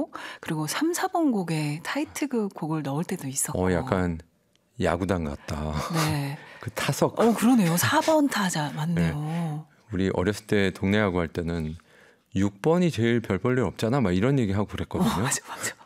곡 그리고 3, 4번 곡에 타이틀 곡을 넣을 때도 있었고. 약간 야구단 같다. 네. 그 타석. 그러네요. 4번 타자 맞네요. 네. 우리 어렸을 때 동네 야구 할 때는 6번이 제일 별 볼 일 없잖아. 막 이런 얘기하고 그랬거든요. 맞아.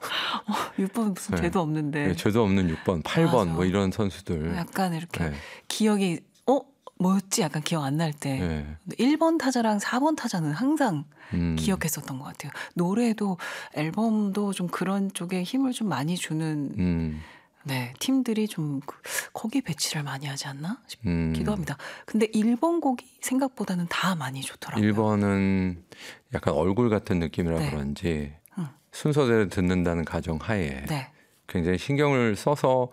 6번 무슨 죄도 없는데. 네, 죄도 없는 6번, 8번 맞아. 뭐 이런 선수들. 약간 이렇게 기억이 뭐였지? 약간 기억 안 날 때. 1번 타자랑 4번 타자는 항상 기억했었던 것 같아요. 노래도 앨범도 좀 그런 쪽에 힘을 좀 많이 주는 네, 팀들이 좀 거기 배치를 많이 하지 않나 싶기도 합니다. 근데 1번 곡이 생각보다는 다 많이 좋더라고요. 1번은 약간 얼굴 같은 느낌이라 네. 그런지 순서대로 듣는다는 가정하에 네. 굉장히 신경을 써서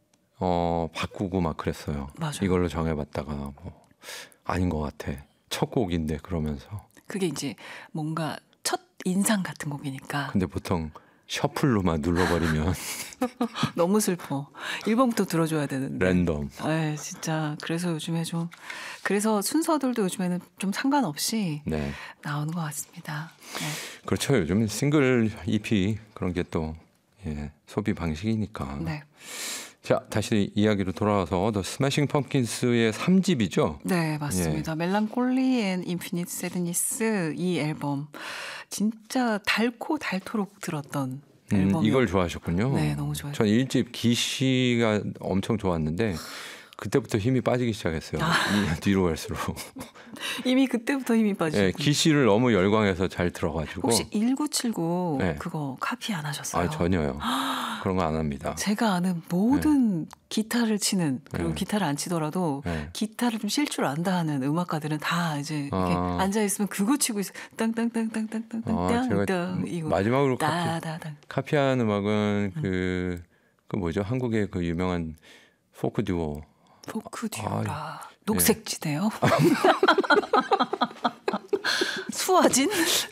바꾸고 막 그랬어요. 맞아요. 이걸로 정해봤다가 뭐 아닌 것 같아. 첫 곡인데 그러면서. 그게 이제 뭔가 첫 인상 같은 곡이니까. 근데 보통 셔플로만 눌러버리면 너무 슬퍼. 1번부터 들어줘야 되는데. 랜덤. 네, 진짜 그래서 요즘에 좀 그래서 순서들도 요즘에는 좀 상관없이 네. 나오는 것 같습니다. 네. 그렇죠. 요즘은 싱글 EP 그런 게 또 소비 방식이니까. 네. 자, 다시 이야기로 돌아와서 더 스매싱 펌킨스의 3집이죠? 네, 맞습니다. 멜랑콜리 앤 인피니트 새드니스 이 앨범 진짜 닳고 들었던 앨범이요. 이걸 좋아하셨군요. 네, 너무 좋아요. 전 1집 기시가 엄청 좋았는데 그때부터 힘이 빠지기 시작했어요. 뒤로 갈수록. 이미 그때부터 힘이 빠지고. 네, 기시를 너무 열광해서 잘 들어가지고. 혹시 1979 네. 그거 카피 안 하셨어요? 전혀요. 그런 거 안 합니다. 제가 아는 모든 기타를 치는 그리고 기타를 안 치더라도 기타를 좀 칠 줄 안다 하는 음악가들은 다 이제 이렇게 앉아 있으면 그거 치고 있어. 땅땅땅땅땅땅땅땅 이거. 마지막으로 카피한 음악은 그 뭐죠? 한국의 그 유명한 포크 듀오. 포크 듀오라. 녹색지대요? 수아진?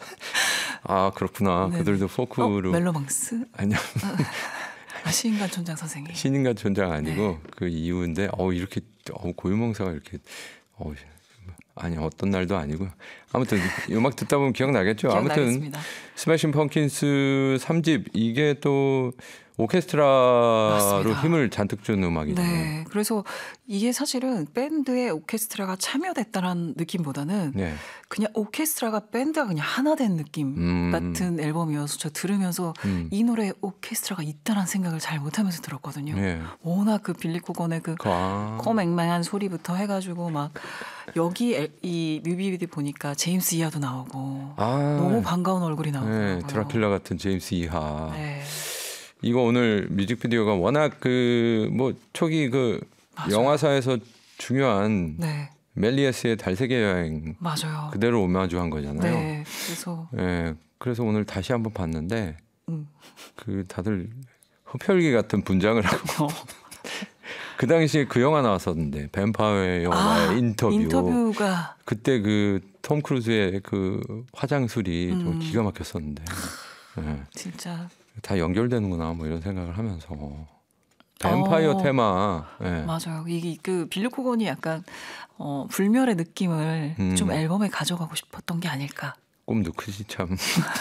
그렇구나. 그들도 포크로. 멜로망스? 아니요. 신인간 촌장 선생님. 신인간 촌장 아니고 그 이유인데 이렇게 고유명사가 이렇게 아니 어떤 날도 아니고 아무튼 음악 듣다 보면 기억나겠죠. 아무튼 스매싱 펑킨스 3집 이게 또 오케스트라로 맞습니다. 힘을 잔뜩 준 음악이죠. 네, 그래서 이게 사실은 밴드에 오케스트라가 참여됐다는 느낌보다는 그냥 오케스트라가 밴드가 그냥 하나 된 느낌 같은 앨범이어서 저 들으면서 이 노래에 오케스트라가 있다는 생각을 잘 못하면서 들었거든요. 워낙 그 빌리 코건의 그 코맹맹한 소리부터 해가지고 막 여기 이 뮤비비디 보니까 제임스 이하도 나오고 너무 반가운 얼굴이 나오더라고요. 드라큘라 같은 제임스 이하. 이거 오늘 뮤직비디오가 워낙 초기 맞아요. 영화사에서 중요한 멜리에스의 달세계 여행 맞아요. 그대로 오마주한 거잖아요. 네, 그래서 오늘 다시 한번 봤는데 그 다들 흡혈귀 같은 분장을 하고 그 당시에 그 영화 나왔었는데 뱀파이어 영화의 인터뷰가 그때 그 톰 크루즈의 그 화장술이 좀 기가 막혔었는데 진짜 다 연결되는구나 뭐 이런 생각을 하면서 뱀파이어 테마 맞아요. 이게 그 빌리 코건이 약간 불멸의 느낌을 좀 앨범에 가져가고 싶었던 게 아닐까. 꿈도 크지 참.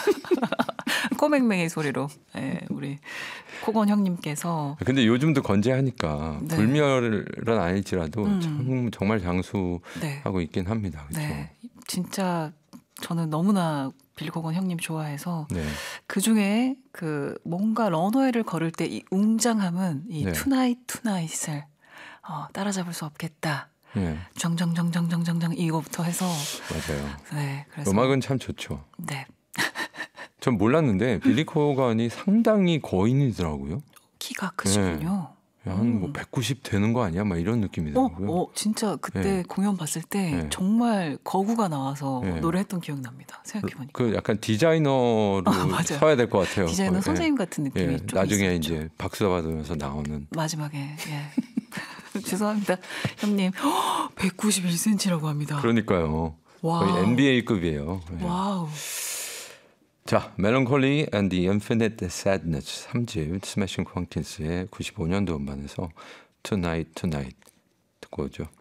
코맹맹의 소리로 우리 코건 형님께서. 근데 요즘도 건재하니까 불멸은 아닐지라도 정말 장수하고 있긴 합니다. 그렇죠? 네, 진짜 저는 너무나 빌리 코건 형님 좋아해서 그 중에 그 뭔가 런웨이를 걸을 때 이 웅장함은 이 투나잇을 따라잡을 수 없겠다. 정정정정정정정 이거부터 해서 맞아요. 네, 그래서 음악은 참 좋죠. 네. 전 몰랐는데 빌리 코건이 상당히 거인이더라고요. 키가 크시군요. 한 뭐 190 되는 거 아니야? 막 이런 느낌이더라고요. 진짜 그때 공연 봤을 때 정말 거구가 나와서 노래했던 기억이 납니다. 생각해보니까. 그 약간 디자이너로 서야 될 것 같아요. 디자이너 선생님 같은 느낌이 좀 나중에 있었죠. 이제 박수 받으면서 나오는. 마지막에. 죄송합니다. 형님 191cm라고 합니다. 그러니까요. 거의 NBA급이에요. 와우. 자, 멜랑콜리 and the Infinite Sadness 3집 스매싱 펑킨스의 95년도 음반에서 Tonight Tonight 듣고 오죠.